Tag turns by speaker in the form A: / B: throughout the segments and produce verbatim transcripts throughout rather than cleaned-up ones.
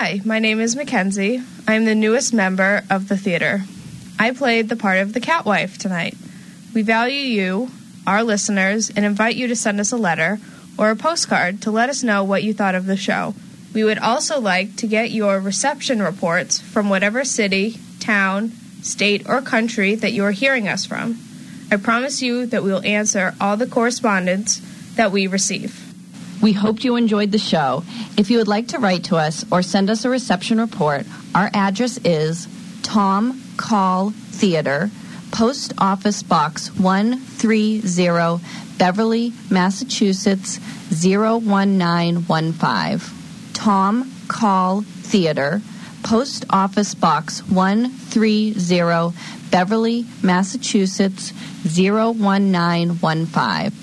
A: Hi, my name is Mackenzie. I'm the newest member of the theater. I played the part of the Catwife tonight. We value you, our listeners, and invite you to send us a letter or a postcard to let us know what you thought of the show. We would also like to get your reception reports from whatever city, town, state, or country that you are hearing us from. I promise you that we will answer all the correspondence that we receive.
B: We hope you enjoyed the show. If you would like to write to us or send us a reception report, our address is Tom Call Theater, Post Office Box one three zero, Beverly, Massachusetts zero one nine one five. Tom Call Theater, Post Office Box one three zero, Beverly, Massachusetts zero one nine one five.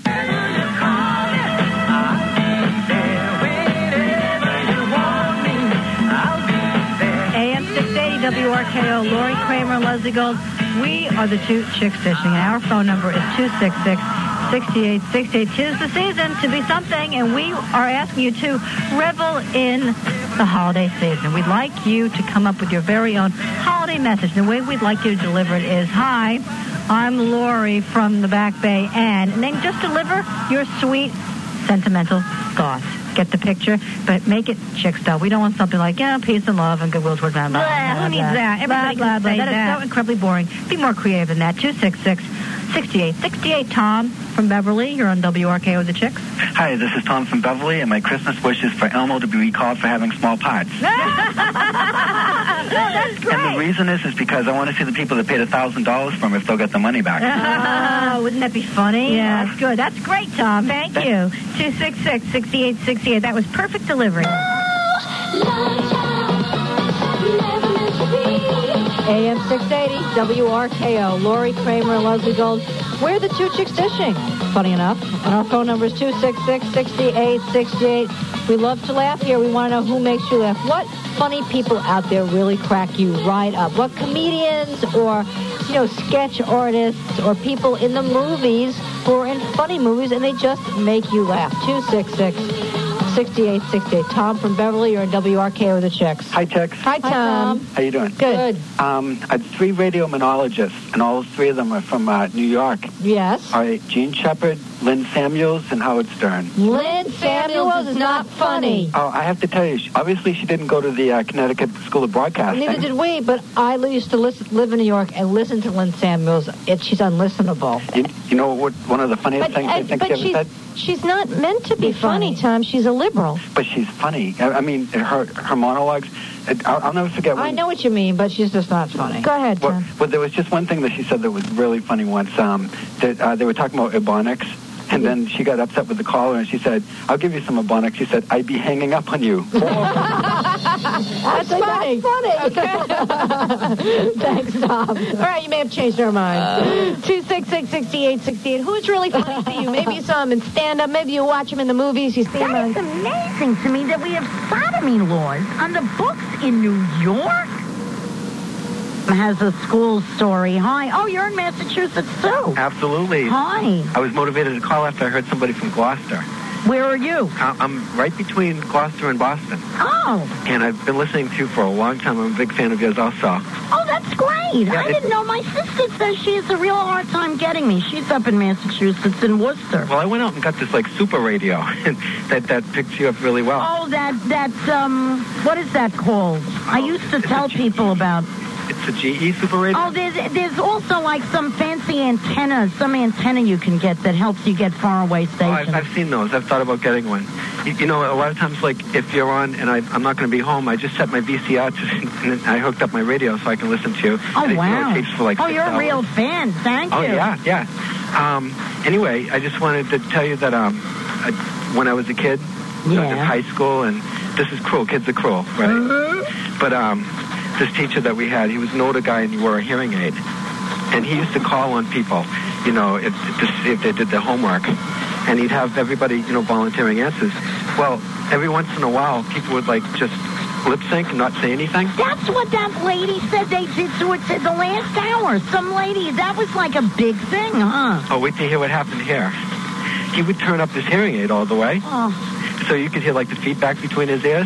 C: W R K O, Lori Kramer, Leslie Gold. We are the Two Chicks Fishing, and our phone number is two six six, six eight six eight. Tis the season to be something, and we are asking you to revel in the holiday season. We'd like you to come up with your very own holiday message. The way we'd like you to deliver it is, hi, I'm Lori from the Back Bay, and, and then just deliver your sweet, sentimental thoughts. Get the picture, but make it chick stuff. We don't want something like, yeah, peace and love and goodwill towards man. Blah, blah, blah, who needs that? Everybody blah, can blah, say blah, that. That is so incredibly boring. Be more creative than that. two six six, six eight six eight. Tom from Beverly. You're on W R K O with the Chicks.
D: Hi, this is Tom from Beverly, and my Christmas wish is for Elmo to be recalled for having small parts.
C: No, that's great.
D: And the reason is, is because I want to see the people that paid one thousand dollars for him if they'll get the money back.
C: Oh, wouldn't that be funny?
E: Yeah.
C: That's good. That's great, Tom. Thank you. two six six, six eight six eight. That was perfect delivery. A M six eighty, W R K O, Lori Kramer and Leslie Gold. We're the Two Chicks Fishing, funny enough. And our phone number is two six six, six eight six eight. We love to laugh here. We want to know who makes you laugh. What funny people out there really crack you right up? What comedians or, you know, sketch artists or people in the movies who are in funny movies and they just make you laugh? two six six, six eight six eight. Tom from Beverly, you're in W R K O with the Chicks.
D: Hi, Chicks.
C: Hi, Tom. Hi, Tom.
D: How you doing?
C: Good.
D: Um, I have three radio monologists, and all three of them are from uh, New York.
C: Yes.
D: All right, Gene Shepard, Lynn Samuels, and Howard Stern.
C: Lynn Samuels is not funny.
D: Oh, I have to tell you, she, obviously she didn't go to the uh, Connecticut School of Broadcasting.
C: Neither did we, but I used to listen, live in New York and listen to Lynn Samuels. It, she's unlistenable.
D: You, you know what? One of the funniest
E: But,
D: things
E: uh,
D: I think
E: but
D: she ever
E: she's,
D: said?
E: she's not meant to be,
C: Be funny.
E: funny, Tom. She's a liberal.
D: But she's funny. I, I mean, her her monologues, I'll, I'll never forget. When,
C: I know what you mean, but she's just not funny.
E: Go ahead,
D: Well,
E: Tom.
D: well, there was just one thing that she said that was really funny once. Um, that uh, they were talking about Ebonics, and then she got upset with the caller, and she said, "I'll give you some Ebonics." She said, "I'd be hanging up on you."
C: That's funny.
E: That's funny.
C: Thanks, Tom. All right, you may have changed our mind.
E: two six six, six eight six eight. Who's really funny to you? Maybe you saw him in stand-up. Maybe you watch him in the movies. You see him on...
F: That's amazing to me that we have sodomy laws on the books in New York. Has a school story. Hi. Oh, you're in Massachusetts, too.
D: Absolutely.
F: Hi.
D: I was motivated to call after I heard somebody from Gloucester.
F: Where are you?
D: Uh, I'm right between Gloucester and Boston.
F: Oh.
D: And I've been listening to you for a long time. I'm a big fan of yours also.
F: Oh, that's great.
D: Yeah,
F: I
D: it-
F: didn't know. My sister says she has a real hard time getting me. She's up in Massachusetts, in Worcester.
D: Well, I went out and got this, like, super radio and that, that picks you up really well.
F: Oh, that, that, um, what is that called? I used to
D: it's
F: tell
D: a G-
F: people about...
D: It's a G E super radio?
F: Oh, there's there's also like some fancy antennas, some antenna you can get that helps you get far away
D: Oh,
F: stations.
D: I've, I've seen those. I've thought about getting one. You, you know, a lot of times, like, if you're on and I, I'm not going to be home, I just set my V C R to, and I hooked up my radio so I can listen to you.
F: Oh,
D: and it,
F: wow.
D: You know, it tapes for like
F: oh,
D: six
F: you're
D: hours.
F: a real fan. Thank
D: Oh,
F: you.
D: yeah, yeah. Um, anyway, I just wanted to tell you that um, I, when I was a kid, I was in
F: Yeah.
D: high school, and this is cruel. Kids are cruel, right?
F: Mm-hmm.
D: But um, this teacher that we had, he was an older guy and he wore a hearing aid. And he used to call on people, you know, if, to see if they did their homework. And he'd have everybody, you know, volunteering answers. Well, every once in a while, people would, like, just lip sync and not say anything.
F: That's what that lady said they did to it the last hour. Some lady, that was like a big thing, huh?
D: Oh, wait to hear what happened here. He would turn up his hearing aid all the way.
F: Oh.
D: So you could hear, like, the feedback between his ears.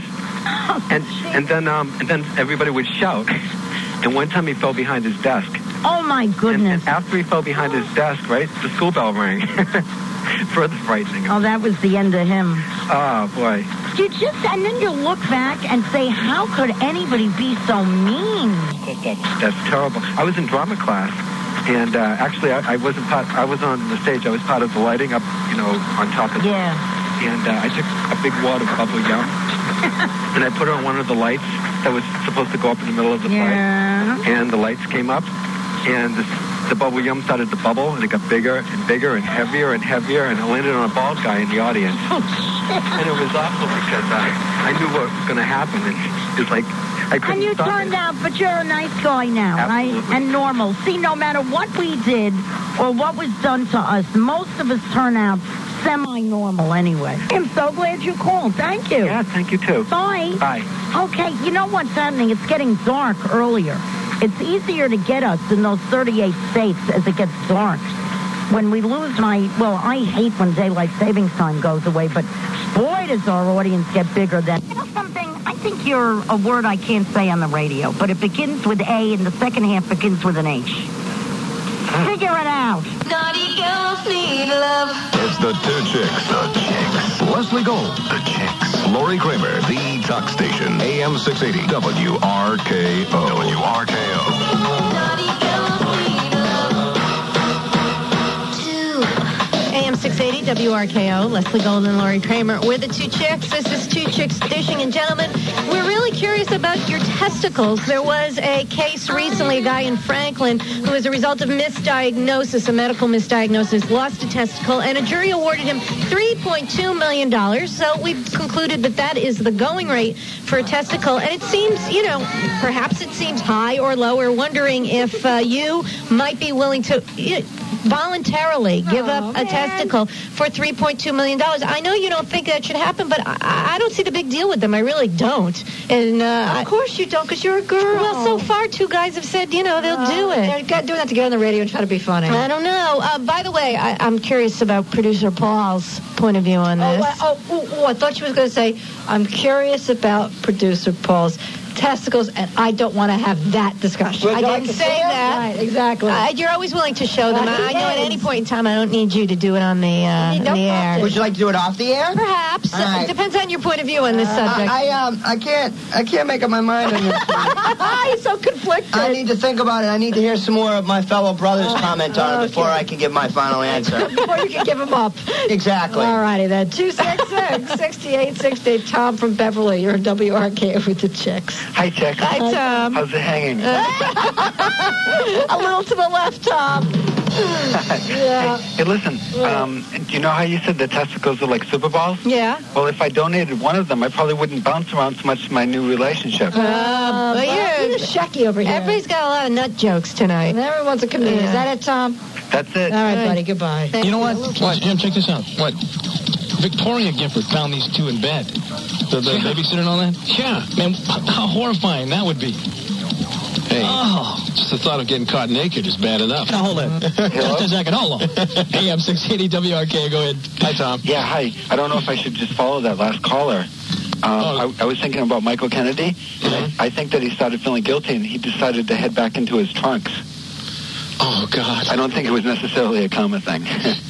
D: and and then um, and then everybody would shout. And one time he fell behind his desk.
F: Oh, my
D: And,
F: goodness.
D: and after he fell behind his desk, right, the school bell rang. Further frightening.
F: Oh, that was the end of him.
D: Oh, boy.
F: You just, and then you look back and say, how could anybody be so mean?
D: That's, that's terrible. I was in drama class, and uh, actually I, I wasn't part, I was on the stage. I was part of the lighting up, you know, on top of
F: Yeah.
D: And uh, I took a big wad of bubble gum, and I put it on one of the lights that was supposed to go up in the middle of the
F: Yeah.
D: play. And the lights came up, and the, the bubble gum started to bubble, and it got bigger and bigger and heavier and heavier, and it landed on a bald guy in the audience. And it was awful because uh, I knew what was going to happen, and it's like I couldn't
F: And you
D: stop
F: turned
D: it.
F: out, but you're a nice guy now,
D: Absolutely.
F: right? And normal. See, no matter what we did or what was done to us, most of us turn out semi-normal anyway. I'm so glad you called. Thank you.
D: Yeah, thank you too.
F: Bye.
D: Bye.
F: Okay, you know what's happening? It's getting dark earlier. It's easier to get us in those thirty-eight states as it gets dark. When we lose my, well, I hate when daylight savings time goes away, but boy, does our audience get bigger then. You know something? I think you're a word I can't say on the radio, but it begins with A and the second half begins with an H. Figure it out.
G: Naughty girls need love.
H: It's the two chicks. The chicks. Leslie Gold. The chicks. Lori Kramer. The Talk Station. A M six eighty. W R K O. W R K O.
G: Naughty girls need love. Two.
E: A M six eighty W R K O, Leslie Gold and Lori Kramer. We're the two chicks. This is Two Chicks Dishing. And gentlemen, we're really curious about your testicles. There was a case recently, a guy in Franklin who, as a result of misdiagnosis, a medical misdiagnosis, lost a testicle, and a jury awarded him three point two million dollars. So we've concluded that that is the going rate for a testicle. And it seems, you know, perhaps it seems high or low. We're wondering if uh, you might be willing to you know, voluntarily give
F: Oh,
E: up a
F: man.
E: testicle for three point two million dollars. I know you don't think that should happen, but I, I don't see the big deal with them. I really don't. And uh,
F: Of course you don't, because you're a girl.
E: well, so far, two guys have said, you know, they'll do it.
F: They're doing that to get on the radio and try to be funny.
E: I don't know. Uh, by the way, I, I'm curious about producer Paul's point of view on this.
I: Oh, oh, oh, oh, I thought she was going to say, I'm curious about producer Paul's testicles, and I don't want to have that discussion.
E: I didn't say that.
I: Right, exactly.
E: Uh, you're always willing to show them.
I: Uh,
E: I, I
I: he
E: know at
I: is.
E: any point in time I don't need you to do it on the, uh,
I: You
E: on the
I: don't
E: air.
I: have to.
J: Would you like to do it off the air?
E: Perhaps.
J: All right.
E: It depends on your point of view on this subject.
J: I, I um I can't I can't make up my mind on this.
I: He's so conflicted.
J: I need to think about it. I need to hear some more of my fellow brothers comment on it before I can give my final answer.
I: Before you can give him up.
J: Exactly.
I: All righty then. two six six, six eight six eight. Tom from Beverly. You're in W R K with the chicks.
D: Hi, Chick.
E: Hi, Tom.
D: How's it hanging?
I: A little to the left, Tom. Yeah.
D: Hey, hey, listen, um, do you know how you said the testicles are like Super Balls?
E: Yeah.
D: Well, if I donated one of them, I probably wouldn't bounce around so much in my new relationship.
E: Uh, but
I: You're
E: you're,
I: the Shecky over here.
E: everybody's got a lot of nut jokes tonight.
I: Everyone's a comedian.
E: Yeah.
I: Is that it, Tom?
D: That's it.
I: All right, buddy. Goodbye.
K: You know what? What? Jim, check this out. What? Victoria Gifford found these two in bed. The, the babysitter and all that? Yeah. Man, h- how horrifying that would be. Hey. Oh. Just the thought of getting caught naked is bad enough. Now, hold on. Just a second. Hold on. A M six eighty W R K. Go ahead. Hi, Tom.
D: Yeah, hi. I don't know if I should just follow that last caller. Um,
K: Oh.
D: I, I was thinking about Michael Kennedy.
K: Mhm.
D: I, I think that he started feeling guilty, and he decided to head back into his trunks.
K: Oh, God.
D: I don't think it was necessarily a common thing.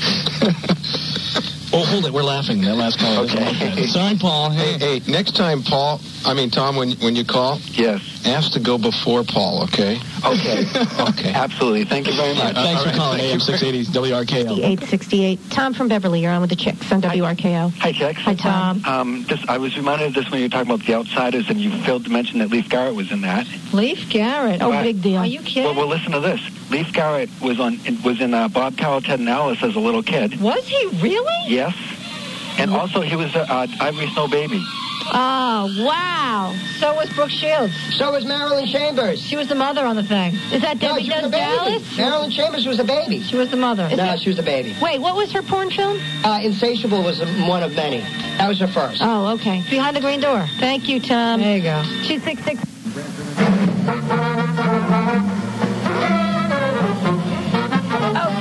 K: Oh, hold it. We're laughing. That last call.
D: Okay.
K: Sorry, Paul. Hey,
L: Hey, next time, Paul, I mean, Tom, when when you call,
D: Yes.
L: ask to go before Paul, okay?
D: Okay.
L: Okay.
D: Absolutely. Thank you very much.
K: Thanks
L: all
K: for
L: right.
K: calling A M six eighty W R K O.
E: eight sixty-eight. Tom from Beverly, you're on with the chicks on W R K O.
D: Hi, Chicks.
E: Hi, Tom.
D: Um, this, I was reminded of this when you were talking about The Outsiders, and you failed to mention that Leif Garrett was in that.
I: Leif Garrett. Oh,
D: Right.
I: big deal.
E: Are you kidding?
D: Well, well, listen to this. Leif Garrett was on was in uh, Bob Carroll, Ted and Alice as a little kid.
I: Was he really?
D: Yes. And also, he was uh, uh, Ivory Snow Baby.
I: Oh, wow. So was Brooke Shields.
J: So was Marilyn Chambers.
I: She was the mother on the thing.
E: Is that
J: No,
E: Debbie
J: she was
E: Does
J: the baby.
E: Dallas?
J: Marilyn Chambers was the baby.
I: She was the mother.
J: No, she was the baby.
E: Wait, what was her porn film?
J: Uh, Insatiable was one of many. That was her first.
E: Oh, okay.
I: Behind the green door.
E: Thank you, Tom.
I: There you go.
E: two six six.
F: Okay, it's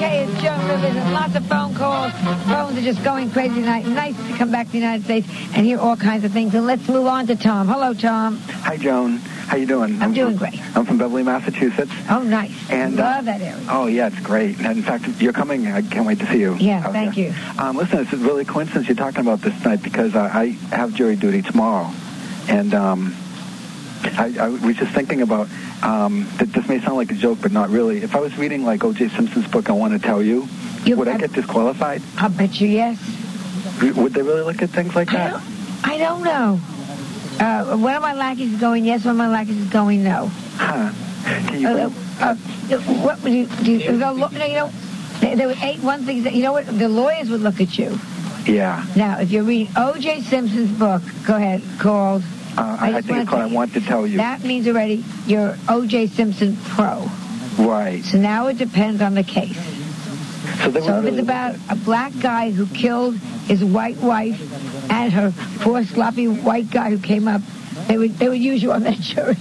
M: Joan Rivers, and lots of phone calls. Phones are just going crazy tonight. Nice to come back to the United States and hear all kinds of things. And let's move on to Tom. Hello, Tom.
N: Hi, Joan. How you doing?
M: I'm,
N: I'm
M: doing
N: from,
M: great.
N: I'm from Beverly, Massachusetts.
M: Oh, nice.
N: And, uh,
M: Love that area.
N: Oh, yeah, it's great. And in fact, you're coming. I can't wait to see you.
M: Yeah,
N: out
M: thank
N: there.
M: you.
N: Um, listen, it's really coincidence you're talking about this tonight because uh, I have jury duty tomorrow. And um, I, I was just thinking about, um, that this may sound like a joke, but not really. If I was reading, like, O J Simpson's book, I Want to Tell You,
M: you
N: would I,
M: I
N: get disqualified?
M: I'll bet you yes.
N: Would they really look at things like that?
M: I don't know. Uh, one of my lackeys is going yes, one of my lackeys is going no.
N: Huh. Can you...
M: Uh, uh, what would you do? You know, look, you know there, there were eight one things that, you know what, the lawyers would look at you.
N: Yeah.
M: Now, if you're reading O J Simpson's book, go ahead, called...
N: Uh, I, I think it's called I Want to Tell You.
M: That means already you're O J Simpson pro.
N: Right.
M: So now it depends on the case.
N: So, they
M: so if
N: really
M: it's about a black guy who killed his white wife and her poor sloppy white guy who came up, they would they would use you on that jury.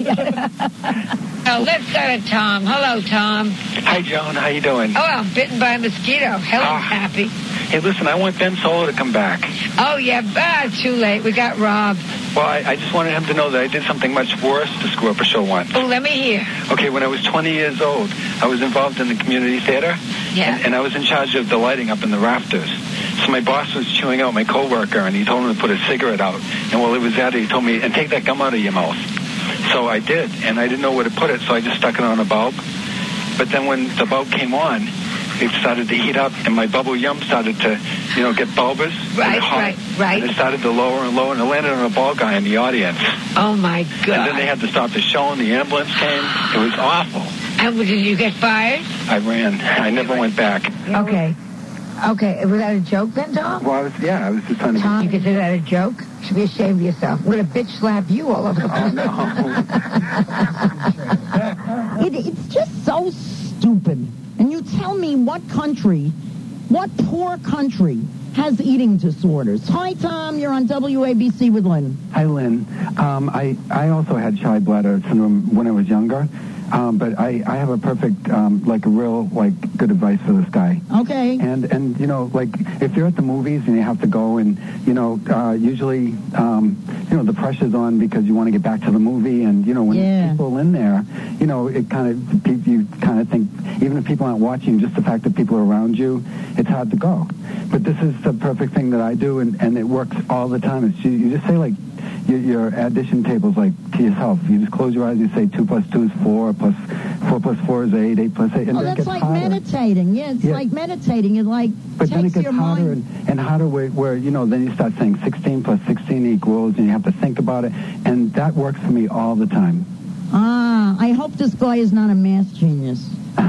M: Oh, let's go to Tom. Hello, Tom.
D: Hi, Joan. How you doing?
M: Oh, I'm bitten by a mosquito. Helen's
D: Ah.
M: happy.
D: Hey, listen, I want Ben Solo to come back.
M: Oh, yeah, ah, too late. We got robbed.
D: Well, I, I just wanted him to know that I did something much worse to screw up a show once.
M: Oh, let me hear.
D: Okay, when I was twenty years old, I was involved in the community theater.
M: Yeah.
D: And, and I was in charge of the lighting up in the rafters. So my boss was chewing out my coworker, and he told him to put a cigarette out. And while he was at it, he told me, and take that gum out of your mouth. So I did, and I didn't know where to put it, so I just stuck it on a bulb. But then when the bulb came on, it started to heat up, and my bubble yum started to, you know, get bulbous.
M: Right,
D: and hot,
M: right, right.
D: And it started to lower and lower, and it landed on a ball guy in the audience.
M: Oh, my God.
D: And then they had to stop the show, and the ambulance came. It was awful.
M: And did you get fired?
D: I ran. I never went back.
M: Okay. Okay, was that a joke then, Tom?
N: Well, I was, yeah, I was just trying to...
M: Tom, you consider that a joke? You should be ashamed of yourself. We're going to bitch slap you all over the place.
O: It, it's just so stupid. And you tell me what country, what poor country has eating disorders. Hi, Tom. You're on W A B C with Lynn.
N: Hi, Lynn. Um, I, I also had shy bladder syndrome when I was younger. Um, but I, I have a perfect, um, like a real, like, good advice for this guy.
O: Okay.
N: And, and you know, like, if you're at the movies and you have to go and, you know, uh, usually, um, you know, the pressure's on because you want to get back to the movie. And, you know, when
O: Yeah.
N: people are in there, you know, it kind of, you kind of think, even if people aren't watching, just the fact that people are around you, it's hard to go. But this is the perfect thing that I do, and, and it works all the time. It's, you, you just say, like, your, your addition tables, like, to yourself. You just close your eyes and you say two plus two is four, plus four plus four is eight, eight plus eight, and
O: Oh,
N: then it
O: that's
N: gets
O: like
N: harder.
O: meditating. Yeah, it's
N: Yeah.
O: like meditating. It, like,
N: But then it
O: takes
N: gets
O: your
N: harder
O: mind...
N: and, and harder where, where, you know, then you start saying sixteen plus sixteen equals, and you have to think about it, and that works for me all the time.
O: Ah, I hope this guy is not a math genius.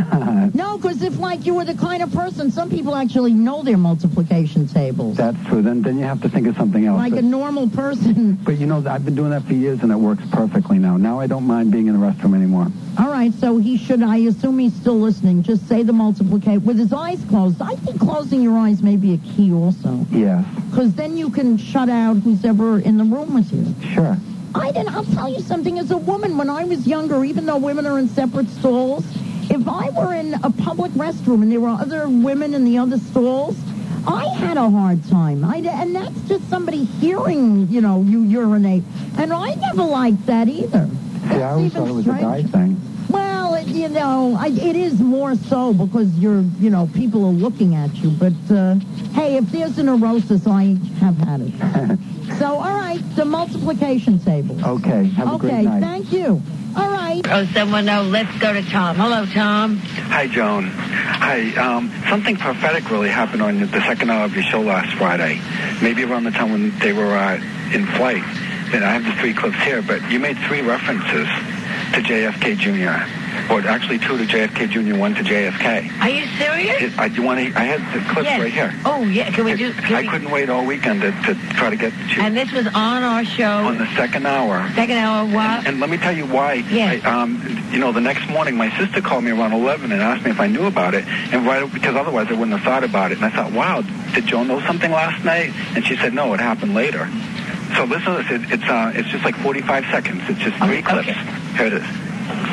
O: No, because if, like, you were the kind of person, some people actually know their multiplication tables.
N: That's true. Then then you have to think of something else.
O: Like
N: but,
O: a normal person.
N: but, you know, I've been doing that for years, and it works perfectly now. Now I don't mind being in the restroom anymore.
O: All right, so he should, I assume he's still listening, just say the multiplication with his eyes closed. I think closing your eyes may be a key also.
N: Yes.
O: Because then you can shut out who's ever in the room with you.
N: Sure.
O: I didn't, I'll tell you something. As a woman, when I was younger, even though women are in separate stalls, if I were in a public restroom and there were other women in the other stalls, I had a hard time. I, and that's just somebody hearing, you know, you urinate. And I never liked that either.
N: See, I always thought it was a guy thing.
O: Well, it, you know, I, it is more so because you're, you know, people are looking at you. But, uh, hey, if there's a neurosis, I have had it. So, all right, the multiplication table.
N: Okay, have a
O: okay,
N: great night.
O: thank you. All right.
M: Oh, someone know. Let's go to Tom. Hello, Tom.
D: Hi, Joan. Hi. Um, something prophetic really happened on the second hour of your show last Friday. Maybe around the time when they were uh, in flight. And I have the three clips here, but you made three references to J F K Junior Or actually two to J F K Junior, one to J F K.
M: Are you serious?
D: It, I, do want to, I had the clips
M: Yes.
D: right here.
M: Oh, yeah. Can we do... Can
D: I
M: we,
D: couldn't wait all weekend to, to try to get you
M: and this was on our show.
D: on the second hour.
M: Second hour, what?
D: And, and let me tell you why.
M: Yes.
D: I, um, you know, the next morning, my sister called me around eleven and asked me if I knew about it, and right because otherwise I wouldn't have thought about it. And I thought, wow, did Joan know something last night? And she said, no, it happened later. So listen to this. It, it's uh, it's just like forty-five seconds. It's just three
M: Okay,
D: clips.
M: okay.
D: Here it is.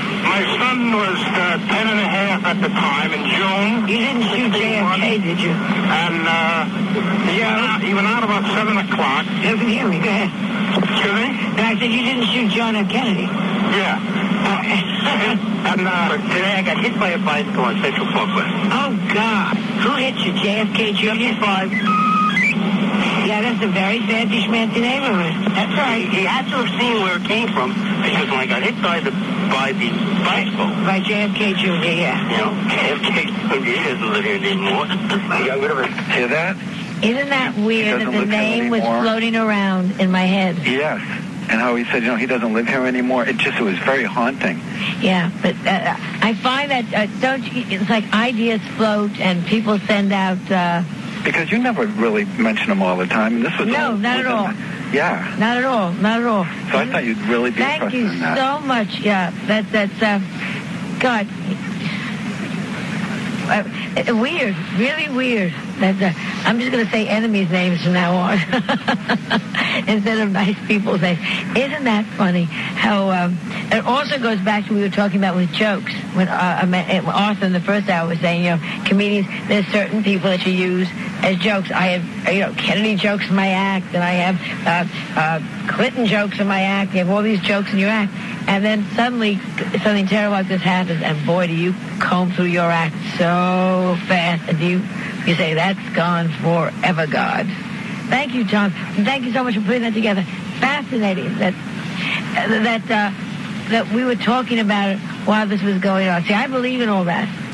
P: My son was uh, ten and a half at the time in June.
M: You didn't shoot J F K, did you?
P: And uh, he, went out, he went out about seven o'clock.
M: Doesn't hear me. Go ahead.
P: Excuse me?
M: And I said you didn't shoot John F. Kennedy.
P: Yeah. Uh, and uh, today I got hit by a bicycle on Central Parkway.
M: Oh, God. Who hit you, J F K Junior?
P: Five.
M: Yeah, that's a very fancy schmancy neighborhood. That's right.
P: He had to have seen where it came from because when I got hit by the by the bicycle.
M: By J F K Junior, yeah.
P: You know, J F K Junior he doesn't live here anymore. I got rid of it.
N: Hear that?
E: Isn't that weird that the
N: live here
E: name was
N: anymore.
E: floating around in my head?
N: Yes. And how he said, you know, he doesn't live here anymore. It just, it was very haunting.
E: Yeah, but uh, I find that, uh, don't you, it's like ideas float and people send out... Uh,
N: Because you never really mention them all the time. And this was
E: no,
N: all,
E: not at all.
N: The, yeah.
E: Not at all, not at all.
N: So I thought you'd really be
E: Thank
N: interested
E: you
N: in that.
E: so much. Yeah, that, that's, uh, God, uh, weird, really weird. That, uh, I'm just going to say enemies' names from now on instead of nice people's names. Isn't that funny? How um, it also goes back to what we were talking about with jokes. When uh, I met, Arthur in the first hour was saying, you know, comedians, there's certain people that you use as jokes. I have, you know, Kennedy jokes in my act, and I have uh, uh, Clinton jokes in my act. You have all these jokes in your act. And then suddenly something terrible like this happens, and boy, do you comb through your act so fast. And do you, you say, that's gone forever, God. Thank you, Tom. And thank you so much for putting that together. Fascinating that that uh, that we were talking about it while this was going on. See, I believe in all that.